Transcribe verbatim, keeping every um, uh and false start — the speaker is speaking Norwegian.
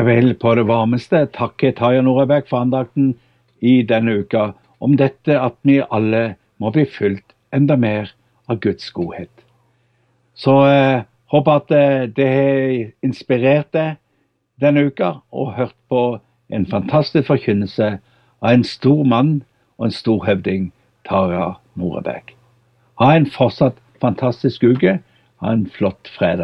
Jeg vil på det varmeste takke Tarjei Norebekk for andakten i denne uka om dette at vi alle må bli fylt enda mer av Guds godhet. Så jeg eh, håper at eh, det har inspirert deg denne uka og hørt på en fantastisk forkynnelse av en stor mann og en stor høvding, Tarjei Norebekk. Ha en fortsatt fantastisk uke. Ha en flott fredag.